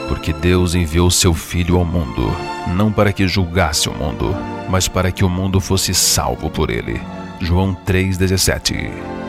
Porque Deus enviou seu Filho ao mundo, não para que julgasse o mundo, mas para que o mundo fosse salvo por ele. João 3,17.